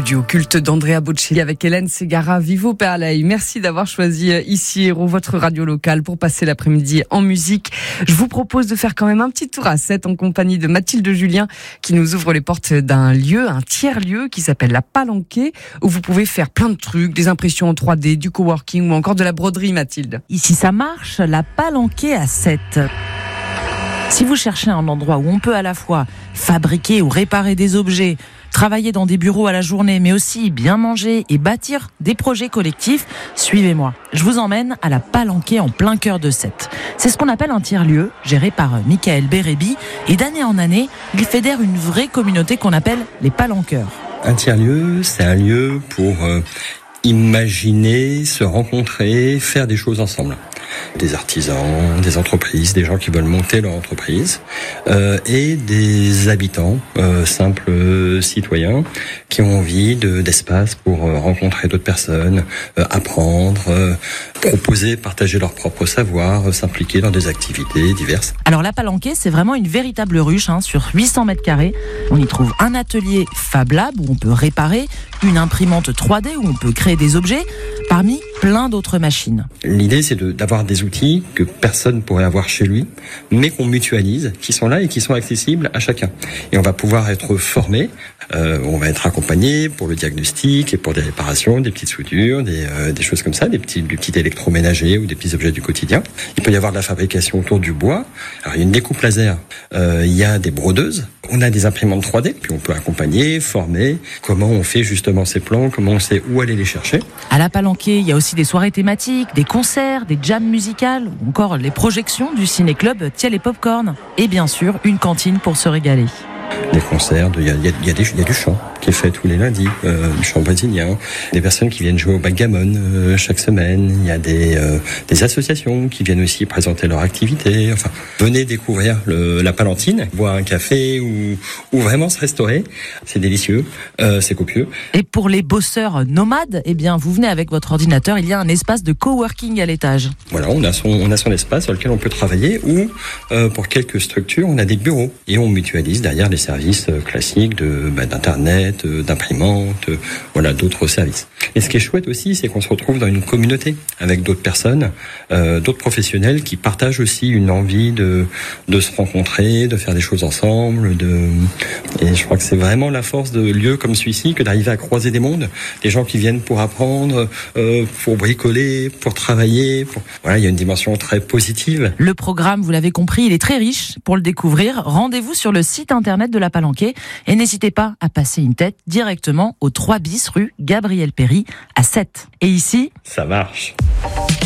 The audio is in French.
duo culte d'Andrea Bocelli avec Hélène Ségara, Vivo per lei. Merci d'avoir choisi ici Héros, votre radio locale, pour passer l'après-midi en musique. Je vous propose de faire quand même un petit tour à 7 en compagnie de Mathilde Julien qui nous ouvre les portes d'un lieu, un tiers-lieu qui s'appelle la Palanquée, où vous pouvez faire plein de trucs, des impressions en 3D, du coworking ou encore de la broderie, Mathilde. Ici ça marche, la Palanquée à 7. Si vous cherchez un endroit où on peut à la fois fabriquer ou réparer des objets, travailler dans des bureaux à la journée, mais aussi bien manger et bâtir des projets collectifs, suivez-moi. Je vous emmène à la Palanquée en plein cœur de Sète. C'est ce qu'on appelle un tiers-lieu, géré par Michael Bérébi, et d'année en année, il fédère une vraie communauté qu'on appelle les palanqueurs. Un tiers-lieu, c'est un lieu pour imaginer, se rencontrer, faire des choses ensemble. Des artisans, des entreprises, des gens qui veulent monter leur entreprise, et des habitants, simples citoyens, qui ont envie d'espace pour rencontrer d'autres personnes, apprendre, proposer, partager leur propre savoir, s'impliquer dans des activités diverses. Alors la Palanquée, c'est vraiment une véritable ruche, sur 800 mètres carrés. On y trouve un atelier Fab Lab où on peut réparer, une imprimante 3D où on peut créer des objets, parmi plein d'autres machines. L'idée, c'est d'avoir des outils que personne pourrait avoir chez lui, mais qu'on mutualise, qui sont là et qui sont accessibles à chacun. Et on va pouvoir être formé, on va être accompagné pour le diagnostic et pour des réparations, des petites soudures, des choses comme ça, des petits électroménagers ou des petits objets du quotidien. Il peut y avoir de la fabrication autour du bois. Alors, il y a une découpe laser, il y a des brodeuses, on a des imprimantes 3D, puis on peut accompagner, former, comment on fait justement ces plans, comment on sait où aller les chercher. À la Palanquée, il y a aussi des soirées thématiques, des concerts, des jams musicales, ou encore les projections du ciné-club Tiel et Popcorn. Et bien sûr, une cantine pour se régaler. Des concerts, il y a du chant qui est fait tous les lundis, du chant brésilien, des personnes qui viennent jouer au backgammon chaque semaine, il y a des associations qui viennent aussi présenter leur activité. Enfin, venez découvrir la Palantine, boire un café ou vraiment se restaurer, c'est délicieux, c'est copieux. Et pour les bosseurs nomades, vous venez avec votre ordinateur, il y a un espace de coworking à l'étage. Voilà, on a son espace sur lequel on peut travailler, ou pour quelques structures, on a des bureaux et on mutualise derrière les services classiques d'internet, d'imprimante, d'autres services. Et ce qui est chouette aussi, c'est qu'on se retrouve dans une communauté avec d'autres personnes, d'autres professionnels qui partagent aussi une envie de se rencontrer, de faire des choses ensemble, et je crois que c'est vraiment la force de lieux comme celui-ci que d'arriver à croiser des mondes, des gens qui viennent pour apprendre, pour bricoler, pour travailler, il y a une dimension très positive. Le programme, vous l'avez compris, il est très riche. Pour le découvrir, rendez-vous sur le site internet de la Palanquée et n'hésitez pas à passer une tête directement au 3 bis rue Gabriel Péri à Sète. Et ici, ça marche.